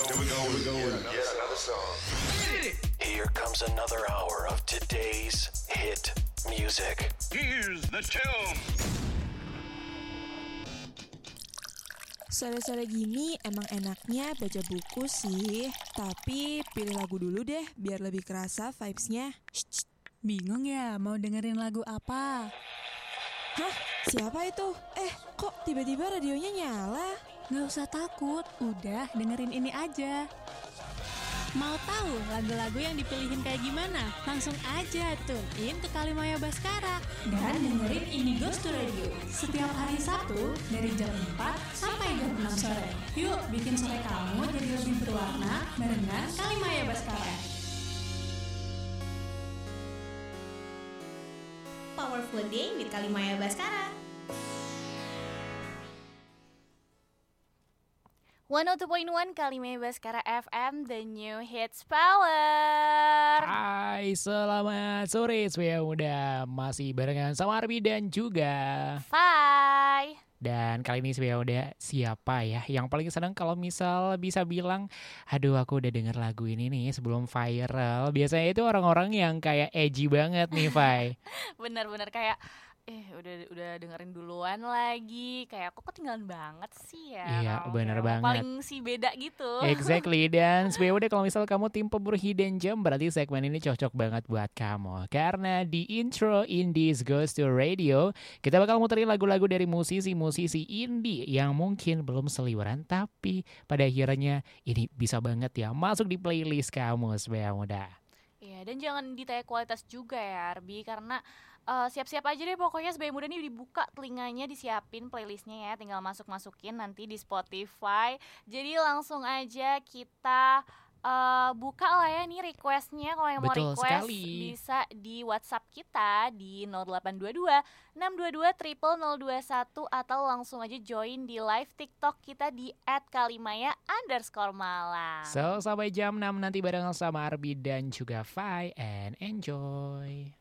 Yet another song. Here comes another hour of today's hit music. Here's the tune. Sore-sore gini emang enaknya baca buku sih, tapi pilih lagu dulu deh biar lebih kerasa vibes-nya. Bingung ya mau dengerin lagu apa? Hah? Siapa itu? Kok tiba-tiba radionya nyala? Gak usah takut, udah dengerin ini aja. Mau tahu lagu-lagu yang dipilihin kayak gimana? Langsung aja tune in ke Kalimaya Baskara dan dengerin ini Ghost to Radio setiap hari Sabtu dari jam 4 sampai jam 6 sore. Yuk bikin sore kamu jadi lebih berwarna barengan Kalimaya Baskara. Powerful Day with Kalimaya Baskara. 102.1 Kalimaya Baskara FM, the new hits power. Hai, selamat sore Swea Muda. Masih barengan sama Arbi dan juga Bye. Dan kali ini Swea Muda siapa ya yang paling senang kalau misal bisa bilang, aduh aku udah denger lagu ini nih sebelum viral. Biasanya itu orang-orang yang kayak edgy banget nih, Fai. Bener-bener kayak udah dengerin duluan lagi, kayak kok ketinggalan banget sih ya. Iya, bener banget. Paling si beda gitu. Exactly. Dan SPWD kalau misal kamu tim pemburu hidden gem, berarti segmen ini cocok banget buat kamu. Karena di intro Indies Goes to Radio, kita bakal muterin lagu-lagu dari musisi-musisi indie yang mungkin belum seliweran, tapi pada akhirnya ini bisa banget ya masuk di playlist kamu SPWD. Iya, dan jangan ditanya kualitas juga ya Arbi, karena siap-siap aja deh pokoknya Sebaya Muda nih dibuka telinganya, disiapin playlistnya ya, tinggal masuk-masukin nanti di Spotify. Jadi langsung aja kita buka lah ya nih requestnya. Kalau yang mau Betul request sekali. bisa di WhatsApp kita di 0822 622 0021 atau langsung aja join di live TikTok kita di @kalimaya_malam. So, sampai jam 6 nanti bareng sama Arbi dan juga Fai, and enjoy.